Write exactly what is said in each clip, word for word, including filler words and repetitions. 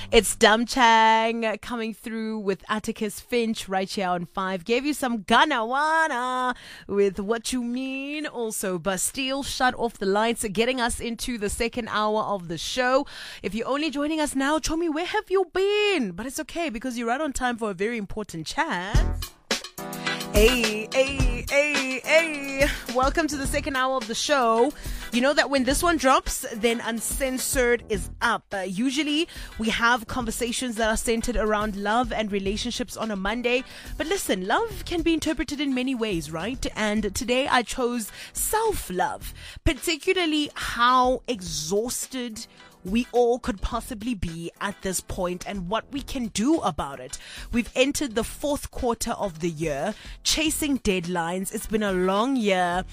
It's Dum Chang coming through with Atticus Finch right here on five. Gave you some Ganawana with What You Mean. Also, Bastille shut off the lights, getting us into the second hour of the show. If you're only joining us now, Chomi, where have you been? But it's okay because you're right on time for a very important chat. Hey, hey, hey, hey. Welcome to the second hour of the show. You know that when this one drops, then Uncensored is up. Uh, usually, we have conversations that are centered around love and relationships on a Monday. But listen, love can be interpreted in many ways, right? And today I chose self-love, particularly how exhausted we all could possibly be at this point and what we can do about it. We've entered the fourth quarter of the year, chasing deadlines. It's been a long year.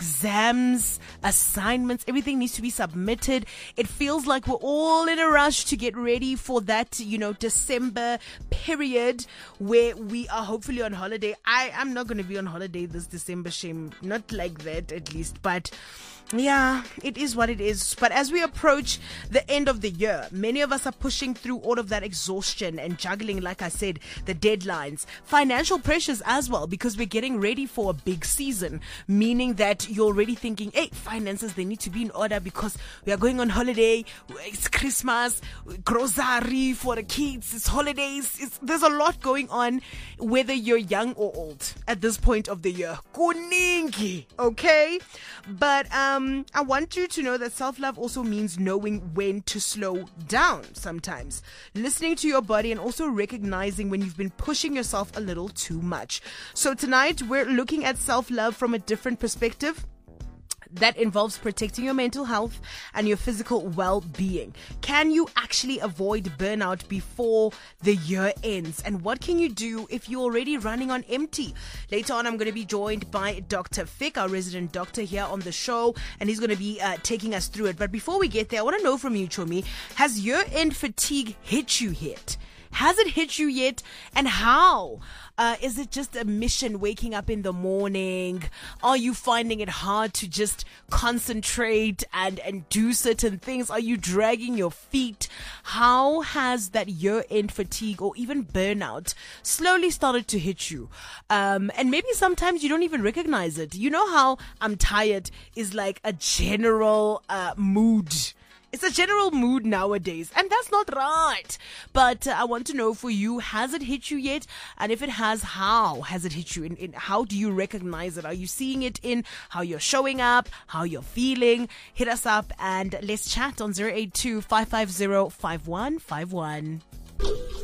Exams, assignments, everything needs to be submitted. It feels like we're all in a rush to get ready for that, you know, December period where we are hopefully on holiday. I am not going to be on holiday this December, shame. Not like that, at least, but yeah, it is what it is. But as we approach the end of the year, many of us are pushing through all of that exhaustion and juggling, like I said, the deadlines, financial pressures as well, because we're getting ready for a big season, meaning that you're already thinking, hey, finances, they need to be in order because we are going on holiday. It's Christmas, grocery for the kids, it's holidays. It's, there's a lot going on, whether you're young or old at this point of the year. Kuningi, okay? But, um, Um, I want you to know that self-love also means knowing when to slow down sometimes. Listening to your body and also recognizing when you've been pushing yourself a little too much. So tonight we're looking at self-love from a different perspective. That involves protecting your mental health and your physical well-being. Can you actually avoid burnout before the year ends? And what can you do if you're already running on empty? Later on, I'm going to be joined by Doctor Fick, our resident doctor here on the show, and he's going to be uh, taking us through it. But before we get there, I want to know from you, Chomi, has year-end fatigue hit you yet? Has it hit you yet? And how? Uh, is it just a mission waking up in the morning? Are you finding it hard to just concentrate and, and do certain things? Are you dragging your feet? How has that year-end fatigue or even burnout slowly started to hit you? Um, and maybe sometimes you don't even recognize it. You know how I'm tired is like a general uh, mood. It's a general mood nowadays, and that's not right. But uh, I want to know for you, has it hit you yet? And if it has, how has it hit you? In, in how do you recognize it? Are you seeing it in how you're showing up, how you're feeling? Hit us up and let's chat on zero eight two, five five zero, five one five one.